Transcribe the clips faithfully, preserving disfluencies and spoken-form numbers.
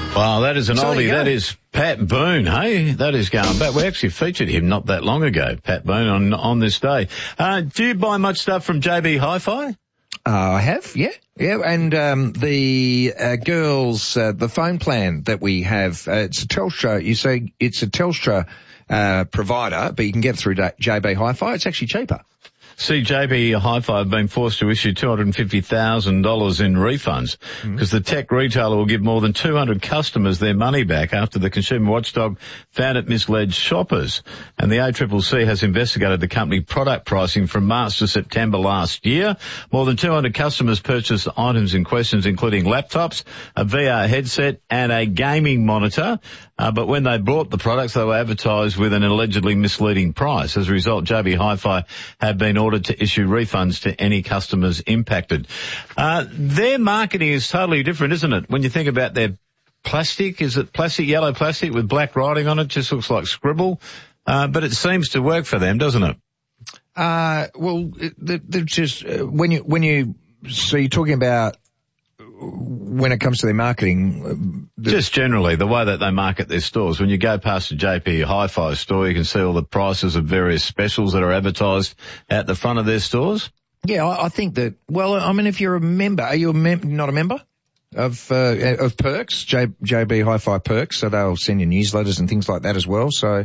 Wow, that is an So oldie. That is Pat Boone, hey? That is going back. We actually featured him not that long ago, Pat Boone, on on this day. Uh, do you buy much stuff from J B Hi-Fi? Uh, I have, yeah. Yeah, and um, the uh, girls, uh, the phone plan that we have, uh, it's a Telstra, you say it's a Telstra uh, provider, but you can get it through J B Hi-Fi. It's actually cheaper. See, J B Hi-Fi have been forced to issue two hundred fifty thousand dollars in refunds because mm-hmm. the tech retailer will give more than two hundred customers their money back after the consumer watchdog found it misled shoppers. And the A C C C has investigated the company product pricing from March to September last year. More than two hundred customers purchased items in questions, including laptops, a V R headset, and a gaming monitor. Uh, but when they bought the products, they were advertised with an allegedly misleading price. As a result, J B Hi-Fi have been ordered to issue refunds to any customers impacted. Uh, their marketing is totally different, isn't it? When you think about their plastic, is it plastic, yellow plastic with black writing on it? Just looks like scribble. Uh, but it seems to work for them, doesn't it? Uh, well, they're just, uh, when you, when you, so you're talking about, when it comes to their marketing, uh, just generally the way that they market their stores. When you go past a J B Hi-Fi store, you can see all the prices of various specials that are advertised at the front of their stores. Yeah, I, I think that. Well, I mean, if you're a member, are you a mem- not a member of uh, of Perks, J, JB Hi-Fi Perks? So they'll send you newsletters and things like that as well. So,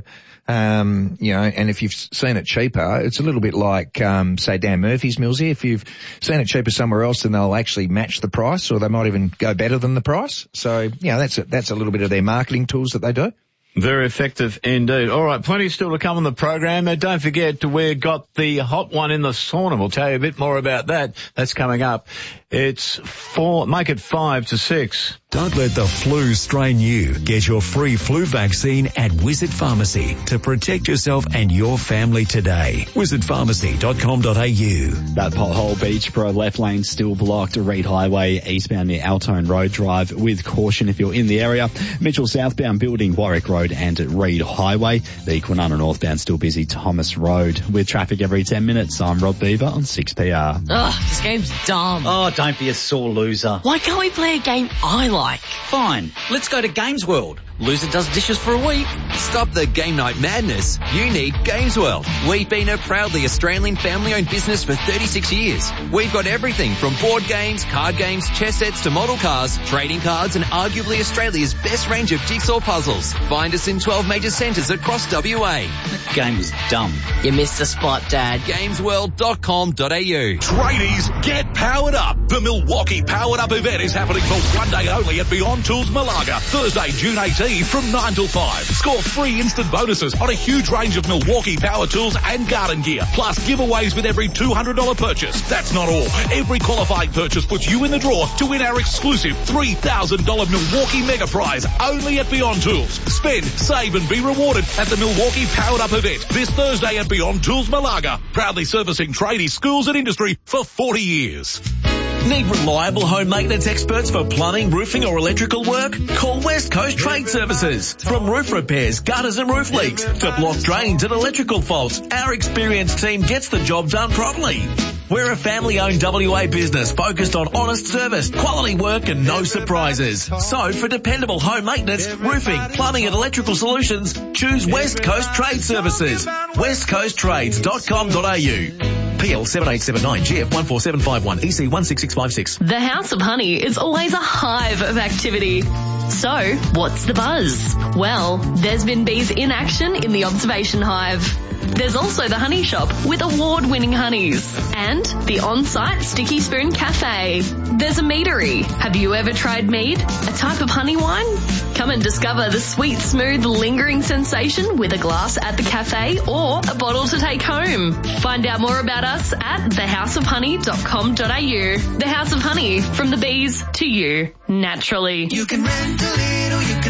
um, you know, and if you've seen it cheaper, it's a little bit like, um, say, Dan Murphy's, Millsy. If you've seen it cheaper somewhere else, then they'll actually match the price, or they might even go better than the price. So, you know, that's a, that's a little bit of their marketing tools that they do. Very effective indeed. All right, plenty still to come on the program. And don't forget, we've got the hot one in the sauna. We'll tell you a bit more about that. That's coming up. It's four, make it five to six. Don't let the flu strain you. Get your free flu vaccine at Wizard Pharmacy to protect yourself and your family today. wizard pharmacy dot com dot a u. That pothole Beachboro left lane still blocked. Reed Highway eastbound near Altone Road. Drive with caution if you're in the area. Mitchell southbound building Warwick Road and Reed Highway. The Kwinana northbound still busy Thomas Road. With traffic every ten minutes, I'm Rob Beaver on six P R. Ugh, this game's dumb. Oh, don't be a sore loser. Why can't we play a game I like? Fine, let's go to Games World. Loser does dishes for a week. Stop the game night madness. You need Games World. We've been a proudly Australian family-owned business for thirty-six years. We've got everything from board games, card games, chess sets to model cars, trading cards, and arguably Australia's best range of jigsaw puzzles. Find us in twelve major centres across W A. That game was dumb. You missed the spot, Dad. games world dot com dot a u. Tradies, get powered up. The Milwaukee Powered Up event is happening for one day only at Beyond Tools Malaga, Thursday, June eighteenth from nine till five. Score three instant bonuses on a huge range of Milwaukee power tools and garden gear, plus giveaways with every two hundred dollars purchase. That's not all. Every qualifying purchase puts you in the draw to win our exclusive three thousand dollars Milwaukee Mega Prize only at Beyond Tools. Spend, save and be rewarded at the Milwaukee Powered Up event this Thursday at Beyond Tools Malaga. Proudly servicing tradies, schools and industry for forty years. Need reliable home maintenance experts for plumbing, roofing or electrical work? Call West Coast Trade Services. From roof repairs, gutters and roof leaks to block drains and electrical faults, our experienced team gets the job done properly. We're a family-owned W A business focused on honest service, quality work and no surprises. So for dependable home maintenance, roofing, plumbing and electrical solutions, choose West Coast Trade Services. west coast trades dot com dot a u. P L seven eight seven nine G F one four seven five one E C one six six five six. The House of Honey is always a hive of activity. So, what's the buzz? Well, there's been bees in action in the observation hive. There's also the honey shop with award-winning honeys and the on-site Sticky Spoon Cafe. There's a meadery. Have you ever tried mead, a type of honey wine? Come and discover the sweet, smooth, lingering sensation with a glass at the cafe or a bottle to take home. Find out more about us at the house of honey dot com dot a u. The House of Honey, from the bees to you, naturally. You can rent a little, you can rent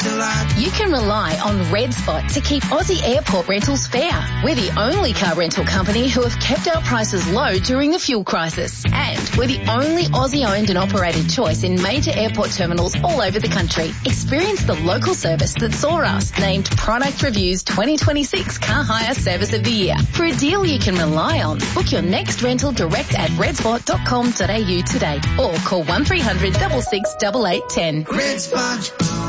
You can rely on Red Spot to keep Aussie airport rentals fair. We're the only car rental company who have kept our prices low during the fuel crisis. And we're the only Aussie-owned and operated choice in major airport terminals all over the country. Experience the local service that saw us named Product Review's twenty twenty-six Car Hire Service of the Year. For a deal you can rely on, book your next rental direct at redspot dot com dot a u today or call one three hundred six six eight eight one zero. Red Spot.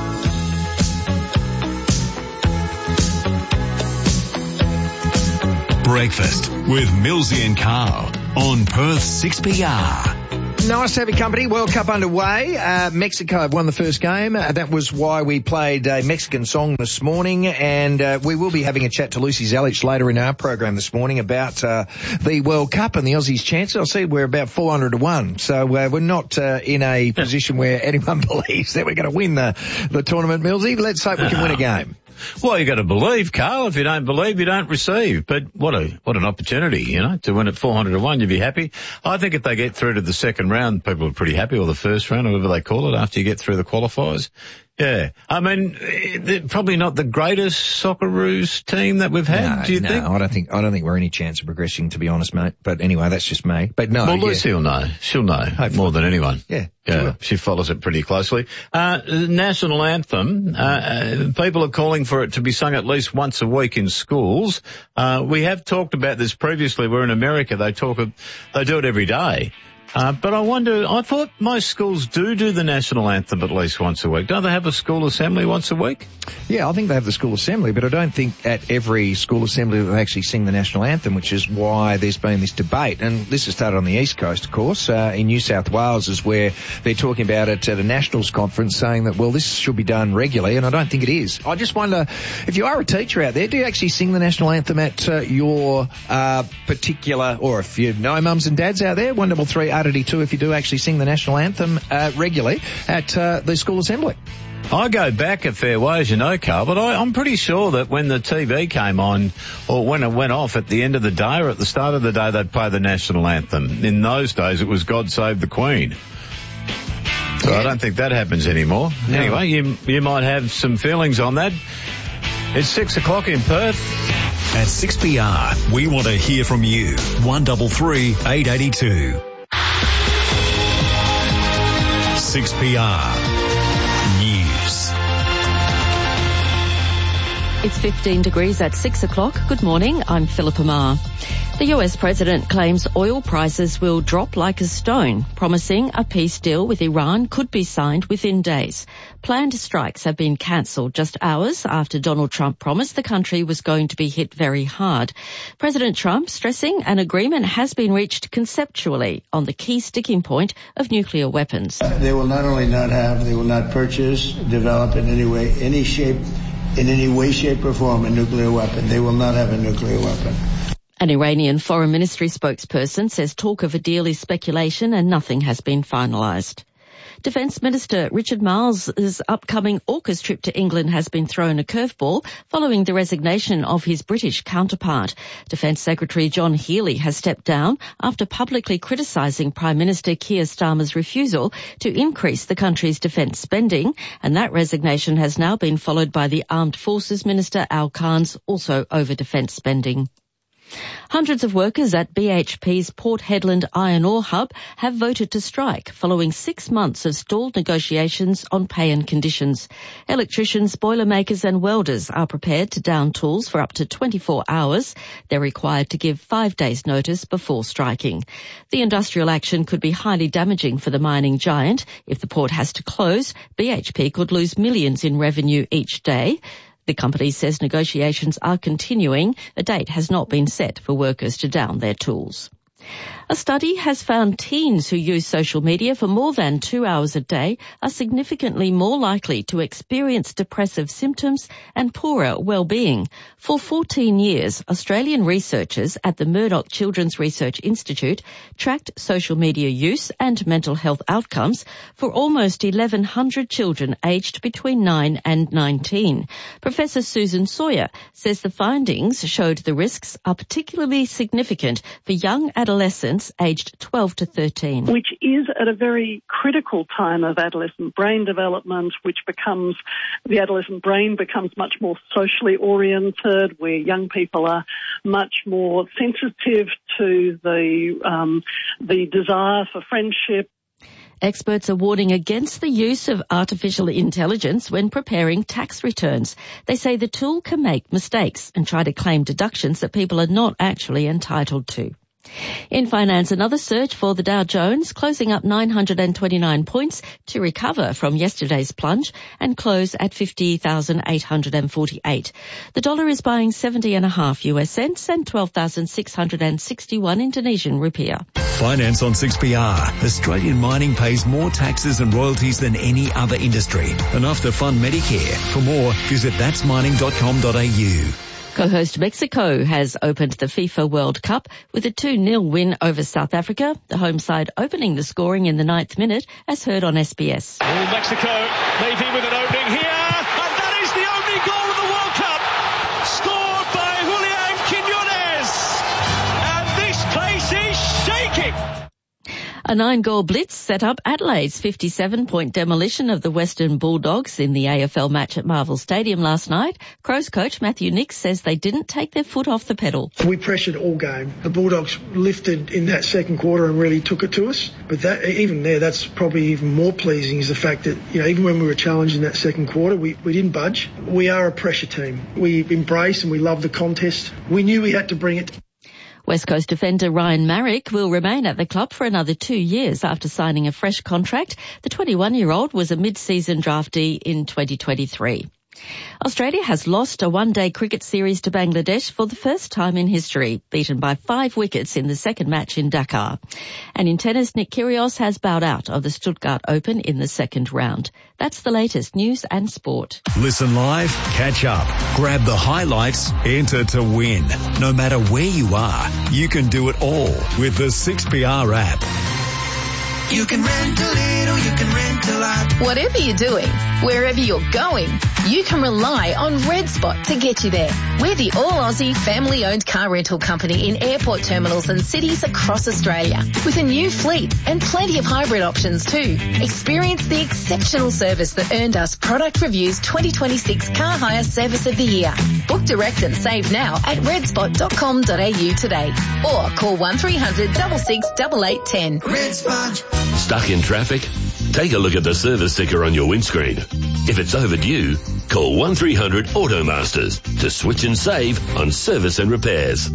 Breakfast with Millsy and Carl on Perth six P R. Nice to have your company. World Cup underway. Uh, Mexico have won the first game. Uh, that was why we played a Mexican song this morning, and uh, we will be having a chat to Lucy Zelic later in our program this morning about uh, the World Cup and the Aussies' chances. I see we're about four hundred to one, so uh, we're not uh, in a position where anyone believes that we're going to win the, the tournament, Millsy. Let's hope we can win a game. Well, you got to believe, Carl. If you don't believe, you don't receive. But what a what an opportunity, you know, to win at four hundred to one. You'd be happy. I think if they get through to the second round, people are pretty happy, or the first round, or whatever they call it, after you get through the qualifiers. Yeah, I mean, they're probably not the greatest Socceroos team that we've had. No, do you no, think? I don't think I don't think we're any chance of progressing, to be honest, mate. But anyway, that's just me. But no, well, yeah. Lucy will know. She'll know Hopefully. more than anyone. Yeah, yeah, sure. She follows it pretty closely. Uh, national anthem. Uh, uh, people are calling for it to be sung at least once a week in schools. Uh, we have talked about this previously. We're in America. They talk. Of, they do it every day. Uh, but I wonder, I thought most schools do do the national anthem at least once a week. Don't they have a school assembly once a week? Yeah, I think they have the school assembly, but I don't think at every school assembly they actually sing the national anthem, which is why there's been this debate. And this has started on the East Coast, of course. Uh, in New South Wales is where they're talking about it at a Nationals conference, saying that, well, this should be done regularly, and I don't think it is. I just wonder, if you are a teacher out there, do you actually sing the national anthem at uh, your uh, particular, or if you know mums and dads out there, one double three eight eight two if you do actually sing the national anthem uh, regularly at uh, the school assembly. I go back a fair ways, you know, Carl, but I, I'm pretty sure that when the T V came on, or when it went off at the end of the day or at the start of the day, they'd play the national anthem. In those days, it was God Save the Queen. So yeah. I don't think that happens anymore. No. Anyway, you you might have some feelings on that. It's six o'clock in Perth. At six P R, we want to hear from you. one three three eight eight two. six P R News. It's fifteen degrees at six o'clock. Good morning, I'm Philippa Marr. The U S president claims oil prices will drop like a stone, promising a peace deal with Iran could be signed within days. Planned strikes have been cancelled just hours after Donald Trump promised the country was going to be hit very hard. President Trump stressing an agreement has been reached conceptually on the key sticking point of nuclear weapons. They will not only not have, they will not purchase, develop in any way, any shape, in any way, shape or form a nuclear weapon. They will not have a nuclear weapon. An Iranian Foreign Ministry spokesperson says talk of a deal is speculation and nothing has been finalised. Defence Minister Richard Marles' upcoming AUKUS trip to England has been thrown a curveball following the resignation of his British counterpart. Defence Secretary John Healey has stepped down after publicly criticising Prime Minister Keir Starmer's refusal to increase the country's defence spending, and that resignation has now been followed by the Armed Forces Minister Al Khan's also over defence spending. Hundreds of workers at B H P's Port Hedland iron ore hub have voted to strike following six months of stalled negotiations on pay and conditions. Electricians, boilermakers and welders are prepared to down tools for up to twenty-four hours. They're required to give five days' notice before striking. The industrial action could be highly damaging for the mining giant. If the port has to close, B H P could lose millions in revenue each day. The company says negotiations are continuing. A date has not been set for workers to down their tools. A study has found teens who use social media for more than two hours a day are significantly more likely to experience depressive symptoms and poorer well-being. For fourteen years, Australian researchers at the Murdoch Children's Research Institute tracked social media use and mental health outcomes for almost eleven hundred children aged between nine and nineteen. Professor Susan Sawyer says the findings showed the risks are particularly significant for young adolescents adolescents aged twelve to thirteen. Which is at a very critical time of adolescent brain development, which becomes, the adolescent brain becomes much more socially oriented, where young people are much more sensitive to the um, the desire for friendship. Experts are warning against the use of artificial intelligence when preparing tax returns. They say the tool can make mistakes and try to claim deductions that people are not actually entitled to. In finance, another surge for the Dow Jones, closing up nine hundred twenty-nine points to recover from yesterday's plunge and close at fifty thousand eight hundred forty-eight. The dollar is buying seventy and a half U S cents and twelve thousand six hundred sixty-one Indonesian rupiah. Finance on six P R. Australian mining pays more taxes and royalties than any other industry. Enough to fund Medicare. For more, visit that's mining dot com dot a u. Co-host Mexico has opened the FIFA World Cup with a two nil win over South Africa, the home side opening the scoring in the ninth minute, as heard on S B S. Oh, Mexico maybe with an opening here, and that is the only goal of the World Cup, scored by Julian Quiñones, and this place is shaking. A nine-goal blitz set up Adelaide's fifty-seven point demolition of the Western Bulldogs in the A F L match at Marvel Stadium last night. Crows coach Matthew Nicks says they didn't take their foot off the pedal. We pressured all game. The Bulldogs lifted in that second quarter and really took it to us. But that, even there, that's probably even more pleasing is the fact that, you know, even when we were challenged in that second quarter, we, we didn't budge. We are a pressure team. We embrace and we love the contest. We knew we had to bring it. West Coast defender Ryan Marrick will remain at the club for another two years after signing a fresh contract. The twenty-one-year-old was a mid-season draftee in twenty twenty-three. Australia has lost a one-day cricket series to Bangladesh for the first time in history, beaten by five wickets in the second match in Dakar. And in tennis, Nick Kyrgios has bowed out of the Stuttgart Open in the second round. That's the latest news and sport. Listen live, catch up, grab the highlights, enter to win. No matter where you are, you can do it all with the six P R app. You can rent a little, you can rent a lot. Whatever you're doing, wherever you're going, you can rely on Red Spot to get you there. We're the all-Aussie family-owned car rental company in airport terminals and cities across Australia, with a new fleet and plenty of hybrid options too. Experience the exceptional service that earned us Product Review's twenty twenty-six Car Hire Service of the Year. Book direct and save now at red spot dot com dot a u today, or call one three hundred, six six, eight eight one zero. Red Spot. Stuck in traffic? Take a look at the service sticker on your windscreen. If it's overdue, call one three hundred Automasters to switch and save on service and repairs.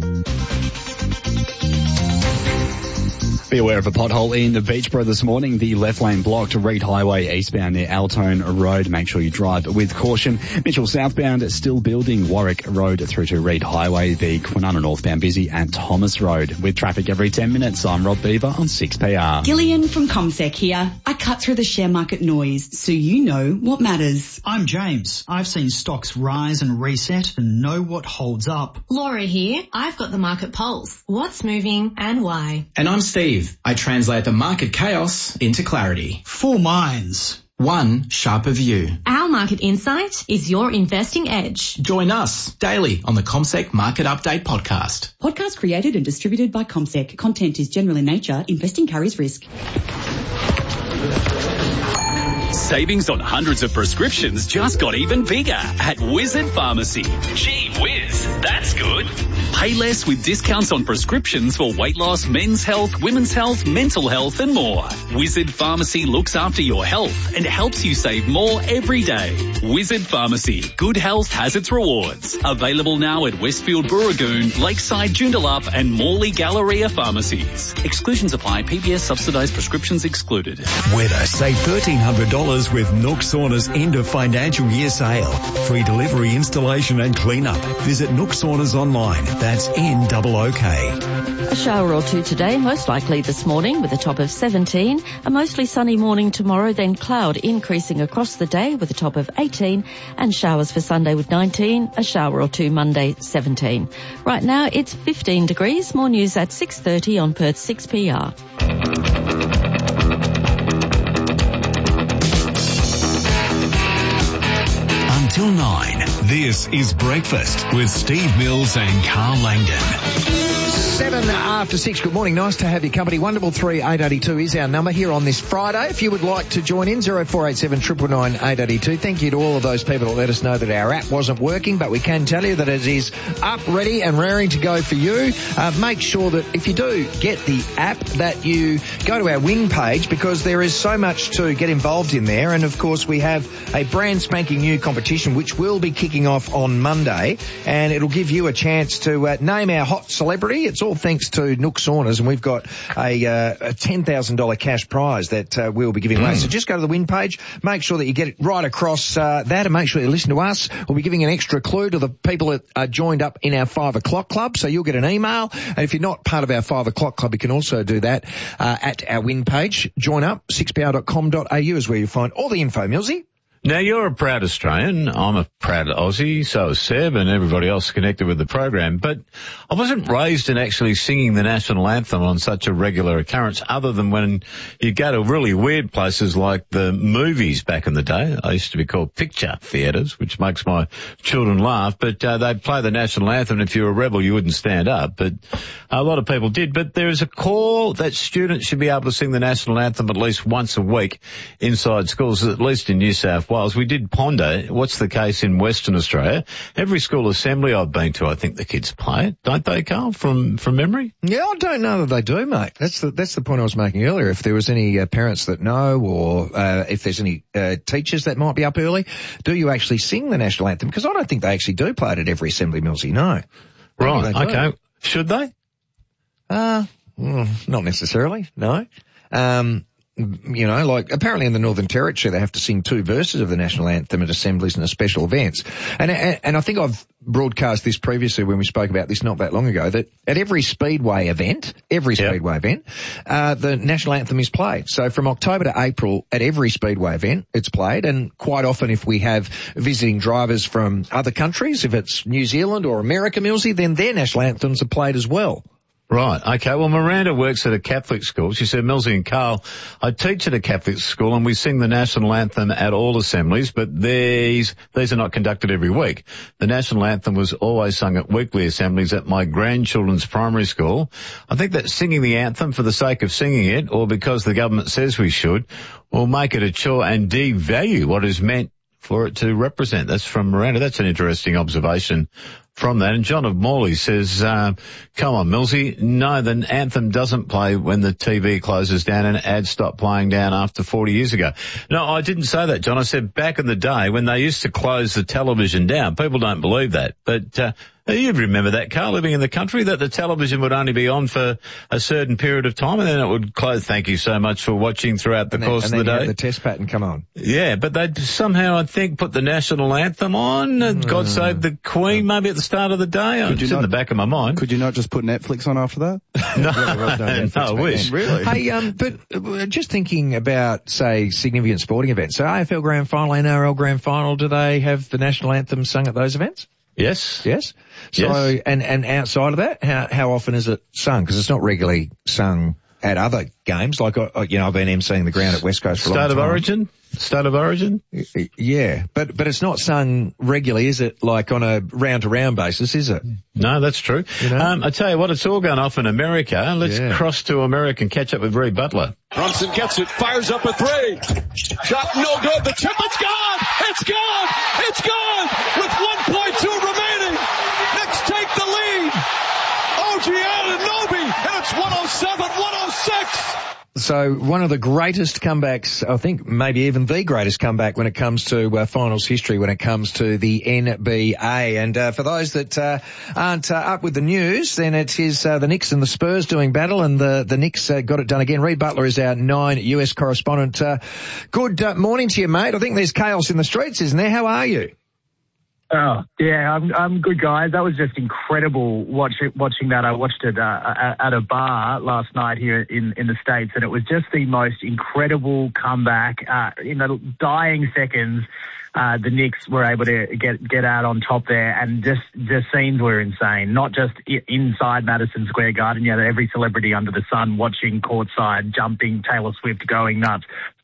Be aware of a pothole in the Beachboro this morning. The left lane blocked, Reid Highway eastbound near Altone Road. Make sure you drive with caution. Mitchell southbound still building, Warwick Road through to Reid Highway. The Kwinana northbound busy and Thomas Road. With traffic every ten minutes, I'm Rob Beaver on six P R. Gillian from ComSec here. I cut through the share market noise so you know what matters. I'm James. I've seen stocks rise and reset and know what holds up. Laura here. I've got the market pulse. What's moving and why? And I'm Steve. I translate the market chaos into clarity. Four minds. One sharper view. Our market insight is your investing edge. Join us daily on the ComSec Market Update podcast. Podcast created and distributed by ComSec. Content is general in nature. Investing carries risk. Savings on hundreds of prescriptions just got even bigger at Wizard Pharmacy. Gee whiz, that's good. Pay less with discounts on prescriptions for weight loss, men's health, women's health, mental health and more. Wizard Pharmacy looks after your health and helps you save more every day. Wizard Pharmacy. Good health has its rewards. Available now at Westfield Burragoon, Lakeside Joondalup and Morley Galleria Pharmacies. Exclusions apply. P B S subsidised prescriptions excluded. Weather. Save thirteen hundred dollars with Nook Sauna's end of financial year sale. Free delivery, installation and clean-up. Visit Nook Saunas online. That's N O O K. A shower or two today, most likely this morning with a top of seventeen. A mostly sunny morning tomorrow, then cloud increasing across the day with a top of eighteen. And showers for Sunday with nineteen. A shower or two Monday, seventeen. Right now it's fifteen degrees. More news at six thirty on Perth six P R. Until nine, this is Breakfast with Steve Mills and Carl Langdon. Seven after six. Good morning. Nice to have your company. one double three eight eight two is our number here on this Friday. If you would like to join in, zero four eight seven nine nine nine eight eight two. Thank you to all of those people that let us know that our app wasn't working, but we can tell you that it is up, ready and raring to go for you. Uh, make sure that if you do get the app, that you go to our win page, because there is so much to get involved in there. And of course, we have a brand spanking new competition which will be kicking off on Monday, and it'll give you a chance to uh, name our hot celebrity. It's all thanks to Nook Saunas, and we've got a, uh, a ten thousand dollars cash prize that uh, we'll be giving away. Mm. So just go to the win page, make sure that you get it right across uh, that, and make sure you listen to us. We'll be giving an extra clue to the people that are joined up in our five o'clock club, so you'll get an email. And if you're not part of our five o'clock club, you can also do that uh, at our win page. Join up, six p r dot com dot a u is where you find all the info, Millsy. Now, you're a proud Australian. I'm a proud Aussie. So is Seb and everybody else connected with the program. But I wasn't raised in actually singing the national anthem on such a regular occurrence, other than when you go to really weird places like the movies back in the day. I used to be called picture theatres, which makes my children laugh. But uh, they'd play the national anthem, and if you were a rebel, you wouldn't stand up. But a lot of people did. But there is a call that students should be able to sing the national anthem at least once a week inside schools, at least in New South Wales. We did ponder what's the case in Western Australia. Every school assembly I've been to, I think the kids play it, don't they, Carl, from from memory? Yeah, I don't know that they do, mate. That's the that's the point I was making earlier. If there was any uh, parents that know, or uh, if there's any uh, teachers that might be up early, do you actually sing the national anthem? Because I don't think they actually do play it at every assembly, Millsy. No. Right. Okay. Should they? Uh, mm, not necessarily. No. Um. You know, like apparently in the Northern Territory they have to sing two verses of the national anthem at assemblies and at special events. And, and and I think I've broadcast this previously when we spoke about this not that long ago, that at every Speedway event, every yep. Speedway event, uh, the national anthem is played. So from October to April at every Speedway event it's played, and quite often if we have visiting drivers from other countries, if it's New Zealand or America, Millsy, then their national anthems are played as well. Right, okay. Well, Miranda works at a Catholic school. She said, Millsy and Carl, I teach at a Catholic school and we sing the national anthem at all assemblies, but these, these are not conducted every week. The national anthem was always sung at weekly assemblies at my grandchildren's primary school. I think that singing the anthem for the sake of singing it, or because the government says we should, will make it a chore and devalue what is meant for it to represent. That's from Miranda. That's an interesting observation from that. And John of Morley says, uh, come on, Millsy, no, the anthem doesn't play when the T V closes down and ads stop playing down after forty years ago. No, I didn't say that, John. I said back in the day when they used to close the television down. People don't believe that. But uh, you remember that, Carl, living in the country, that the television would only be on for a certain period of time and then it would close. Thank you so much for watching throughout the and course then, and of the then day. You had the test pattern come on. Yeah, but they'd somehow, I think, put the national anthem on. Mm. God Save the Queen, maybe at the start of the day. Could it's in not, the back of my mind. Could you not just put Netflix on after that? no, no, no I wish. Really? Hey, um, but uh, just thinking about, say, significant sporting events. So A F L Grand Final, N R L Grand Final, do they have the national anthem sung at those events? Yes. Yes? So, yes. and, and outside of that, how, how often is it sung? Because it's not regularly sung at other games. Like, uh, you know, I've been emceeing the ground at West Coast for a long time. State of Origin? State of Origin? Yeah, but but it's not sung regularly, is it? Like on a round-to-round basis, is it? No, that's true. You know? um, I tell you what, it's all going off in America. Let's yeah. cross to America and catch up with Reed Butler. Brunson gets it, fires up a three. Shot no good. The tip, it's gone. It's gone. It's gone. With one point two remaining. Knicks take the lead. O G Anunoby, and it's one oh seven one oh six. So one of the greatest comebacks, I think maybe even the greatest comeback when it comes to uh, finals history, when it comes to the N B A. And uh, for those that uh, aren't uh, up with the news, then it is uh, the Knicks and the Spurs doing battle, and the, the Knicks uh, got it done again. Reed Butler is our Nine U S correspondent. Uh, good uh, morning to you, mate. I think there's chaos in the streets, isn't there? How are you? Oh, yeah, I'm I'm good, guys. That was just incredible watching watching that. I watched it uh, at a bar last night here in, in the States, and it was just the most incredible comeback. Uh, in the dying seconds, uh, the Knicks were able to get get out on top there, and just the scenes were insane. Not just inside Madison Square Garden, you know, every celebrity under the sun watching courtside, jumping, Taylor Swift going nuts.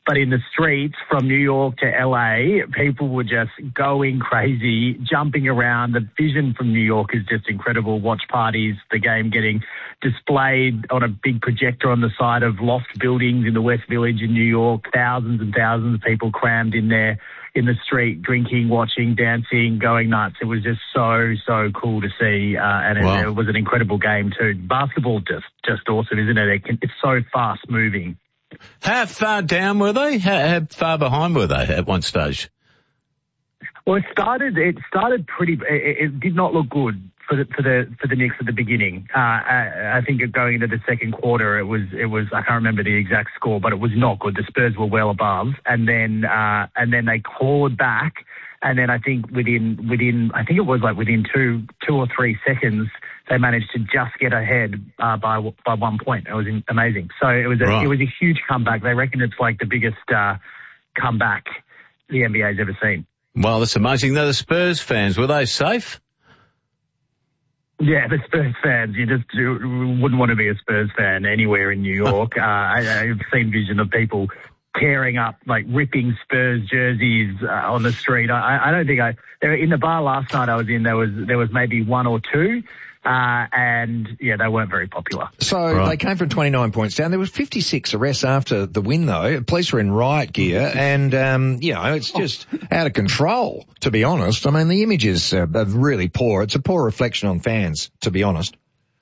But in the streets from New York to L A, people were just going crazy, jumping around. The vision from New York is just incredible. Watch parties, the game getting displayed on a big projector on the side of loft buildings in the West Village in New York. Thousands and thousands of people crammed in there in the street, drinking, watching, dancing, going nuts. It was just so, so cool to see. Uh, and Wow. it, it was an incredible game too. Basketball just, just awesome, isn't it? it can, it's so fast moving. How far down were they? How, how far behind were they at one stage? Well, it started. It started pretty. It, it did not look good for the for the for the Knicks at the beginning. Uh, I, I think going into the second quarter, it was it was. I can't remember the exact score, but it was not good. The Spurs were well above, and then uh, and then they clawed back, and then I think within within I think it was like within two two or three seconds, they managed to just get ahead uh, by by one point. It was amazing. So it was a, Right. it was a huge comeback. They reckon it's like the biggest uh, comeback the N B A's ever seen. Well, that's amazing. Now, the Spurs fans, were they safe? Yeah, the Spurs fans, you just you wouldn't want to be a Spurs fan anywhere in New York. uh, I, I've seen vision of people tearing up, like ripping Spurs jerseys uh, on the street. I, I don't think I, there, in the bar last night I was in, there was, there was maybe one or two. Uh, and yeah, they weren't very popular. So Right. they came from twenty-nine points down. There was fifty-six arrests after the win, though. Police were in riot gear, and um, you know it's just out of control. To be honest, I mean the images uh, are really poor. It's a poor reflection on fans, to be honest.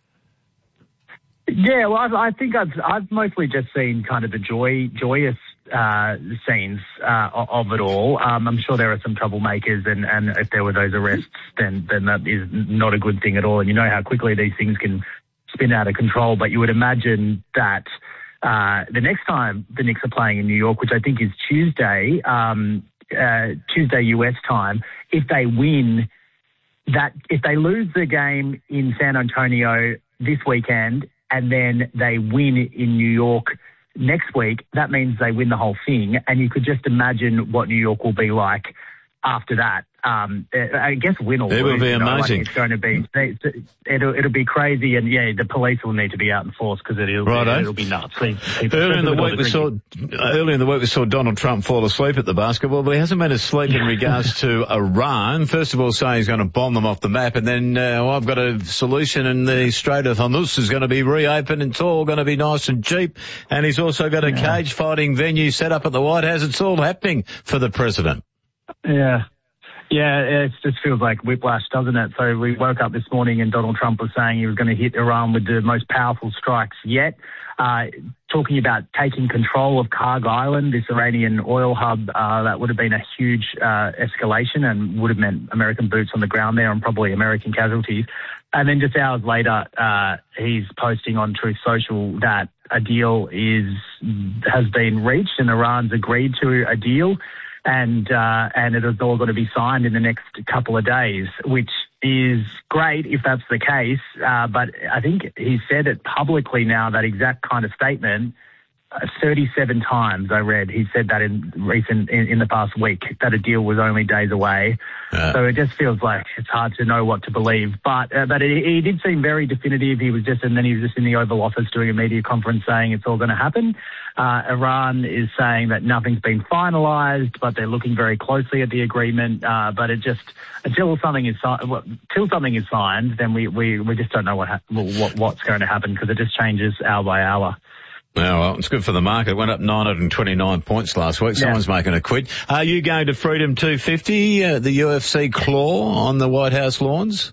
Yeah, well, I've, I think I've I've mostly just seen kind of the joy joyous uh, scenes uh, of it all. Um, I'm sure there are some troublemakers, and, and if there were those arrests, then then that is not a good thing at all. And you know how quickly these things can spin out of control. But you would imagine that uh, the next time the Knicks are playing in New York, which I think is Tuesday, um, uh, Tuesday U S time, if they win, that if they lose the game in San Antonio this weekend and then they win in New York next week, that means they win the whole thing. And you could just imagine what New York will be like after that. Um, I guess win or lose. It will be you know, amazing. Like it's going to be, it'll, it'll be crazy. And yeah, the police will need to be out in force because it'll, Righto. it'll be nuts. People, Earlier in the especially with all week, we saw drinking. earlier in the week we saw Donald Trump fall asleep at the basketball, but he hasn't been asleep in regards to Iran. First of all, saying he's going to bomb them off the map, and then uh, well, I've got a solution, and the Strait of Hormuz is going to be reopened, and it's all going to be nice and cheap. And he's also got a Yeah. cage fighting venue set up at the White House. It's all happening for the president. Yeah. Yeah, it just feels like whiplash, doesn't it? So we woke up this morning and Donald Trump was saying he was going to hit Iran with the most powerful strikes yet, uh, talking about taking control of Karg Island, this Iranian oil hub. Uh, that would have been a huge uh, escalation and would have meant American boots on the ground there and probably American casualties. And then just hours later, uh, he's posting on Truth Social that a deal is has been reached and Iran's agreed to a deal. And uh, and it is all going to be signed in the next couple of days, which is great if that's the case. Uh, but I think he said it publicly now, that exact kind of statement, uh, thirty-seven times I read. He said that in recent in, in the past week, that a deal was only days away. Uh, So it just feels like it's hard to know what to believe. But uh, but it, he did seem very definitive. He was just, and then he was just in the Oval Office doing a media conference saying it's all going to happen. Uh, Iran is saying that nothing's been finalised, but they're looking very closely at the agreement. Uh, but it just, until something is signed, until something is signed, then we, we, we just don't know what, ha- what what's going to happen because it just changes hour by hour. Oh, well, it's good for the market. It went up nine hundred twenty-nine points last week. Someone's making a quid. Are you going to Freedom two fifty, uh, the U F C claw on the White House lawns?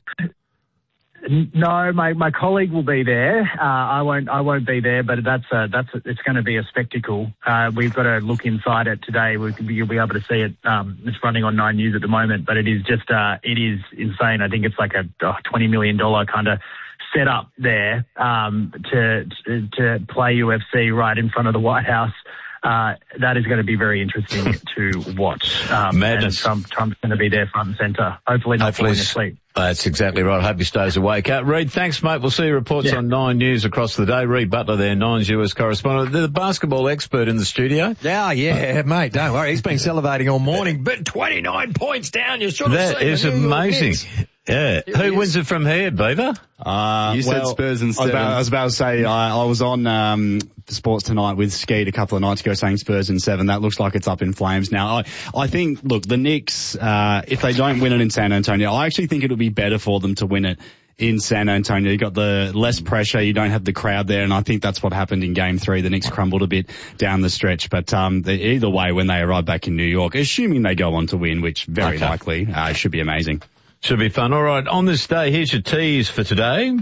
No, my, my colleague will be there. Uh, I won't I won't be there, but that's a, that's a, it's going to be a spectacle. Uh, we've got to look inside it today. We can be, you'll be able to see it. Um, it's running on Nine News at the moment, but it is just uh, it is insane. I think it's like a oh, twenty million dollars kind of set up there um, to, to to play U F C right in front of the White House. Uh, that is going to be very interesting to watch. Um, Madness. And Trump, Trump's going to be there front and centre. Hopefully not Hopefully falling asleep. That's exactly right. I hope he stays awake. Uh, Reed, thanks, mate. We'll see your reports Yeah. on Nine News across the day. Reed Butler there, Nine's U S correspondent. The basketball expert in the studio. Yeah, yeah, mate, don't worry. He's been salivating all morning, but twenty-nine points down. You should have That seen is the New York amazing. Knicks. Yeah. Who wins it from here, Beaver? Uh, You said Spurs and I was, seven. about, I was about to say, I, I was on um, Sports Tonight with Skeet a couple of nights ago saying Spurs and seven. That looks like it's up in flames now. I, I think, look, the Knicks, uh, if they don't win it in San Antonio, I actually think it'll be better for them to win it in San Antonio. You got the less pressure, you don't have the crowd there, and I think that's what happened in Game Three. The Knicks crumbled a bit down the stretch, but um, the, either way, when they arrive back in New York, assuming they go on to win, which very Okay. likely, uh, it should be amazing. Should be fun. All right, on this day, here's your tease for today.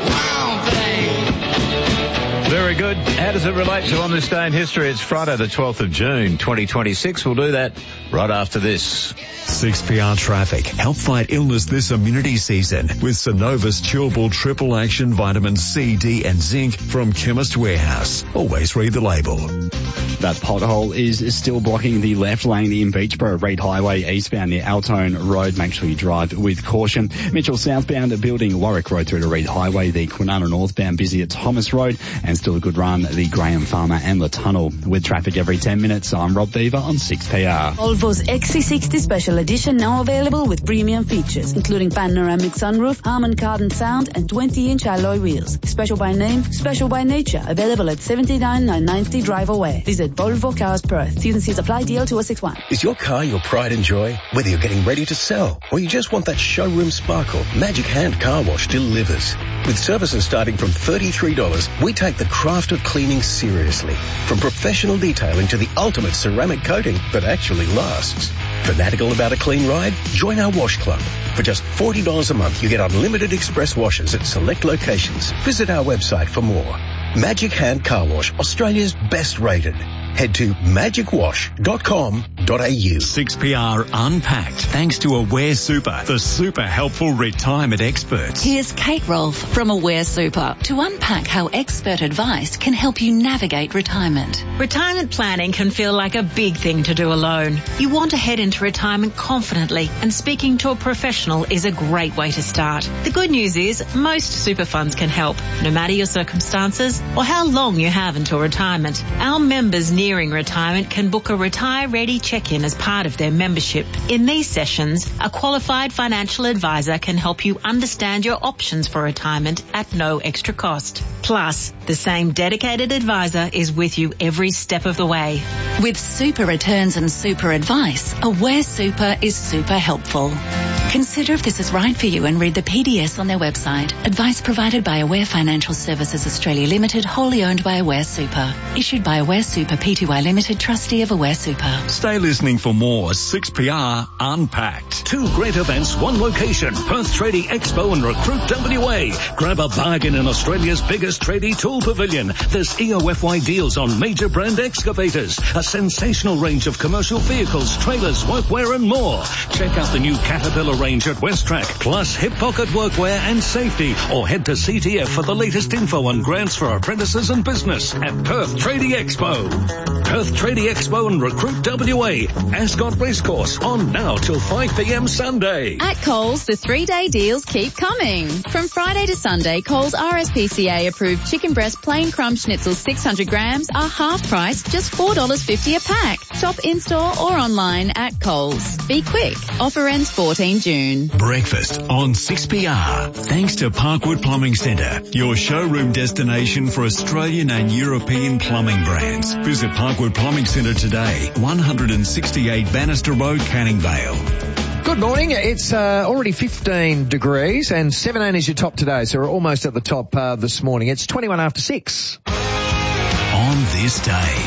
Very good. How does it relate to On This Day in History? It's Friday the twelfth of June, twenty twenty-six. We'll do that right after this. six P R Traffic. Help fight illness this immunity season with Synovus Chewable Triple Action Vitamin C, D and Zinc from Chemist Warehouse. Always read the label. That pothole is still blocking the left lane in Beachborough, Reed Highway eastbound near Altone Road. Make sure you drive with caution. Mitchell southbound building Warwick Road through to Reed Highway. The Kwinana northbound busy at Thomas Road, and still a good run the Graham Farmer and the Tunnel. With traffic every ten minutes, I'm Rob Beaver on six P R. Volvo's X C sixty Special Edition now available with premium features, including panoramic sunroof, Harman Kardon sound, and twenty inch alloy wheels. Special by name, special by nature. Available at seventy-nine nine ninety Drive Away. Visit Volvo Cars Perth. T's and C's apply. D L two oh six one. Is your car your pride and joy? Whether you're getting ready to sell or you just want that showroom sparkle, Magic Hand Car Wash delivers. With services starting from thirty-three dollars, we take the craft of cleaning seriously. From professional detailing to the ultimate ceramic coating that actually lasts. Fanatical about a clean ride? Join our wash club. For just forty dollars a month, you get unlimited express washes at select locations. Visit our website for more. Magic Hand Car Wash, Australia's best rated. Head to magic wash dot com dot a u. six P R Unpacked, thanks to Aware Super, the super helpful retirement experts. Here's Kate Rolfe from Aware Super to unpack how expert advice can help you navigate retirement. Retirement planning can feel like a big thing to do alone. You want to head into retirement confidently, and speaking to a professional is a great way to start. The good news is most super funds can help, no matter your circumstances or how long you have until retirement. Our members nearing retirement can book a retire-ready check-in as part of their membership. In these sessions, a qualified financial advisor can help you understand your options for retirement at no extra cost. Plus, the same dedicated advisor is with you every step of the way. With super returns and super advice, Aware Super is super helpful. Consider if this is right for you and read the P D S on their website. Advice provided by Aware Financial Services Australia Limited, wholly owned by Aware Super. Issued by Aware Super Pty Limited, trustee of Aware Super. Stay listening for more six P R Unpacked. Two great events, one location. Perth Tradie Expo and Recruit W A. Grab a bargain in Australia's biggest tradie tool pavilion. There's E O F Y deals on major brand excavators, a sensational range of commercial vehicles, trailers, workwear and more. Check out the new Caterpillar range at Westrack, plus hip pocket workwear and safety, or head to C T F for the latest info on grants for apprentices and business at Perth Tradie Expo. Perth Tradie Expo and Recruit W A. Ascot Racecourse on now till five p.m. Sunday. At Coles, the three-day deals keep coming. From Friday to Sunday, Coles R S P C A approved chicken breast plain crumb schnitzel six hundred grams are half price, just four dollars fifty a pack. Shop in-store or online at Coles. Be quick. Offer ends fourteenth June. Breakfast on six P R. Thanks to Parkwood Plumbing Centre, your showroom destination for Australian and European plumbing brands. Visit Parkwood Plumbing Centre today, one sixty-eight Bannister Road, Canning Vale. Good morning. It's uh, already fifteen degrees and seventeen is your top today, so we're almost at the top uh, this morning. It's twenty-one after six. On this day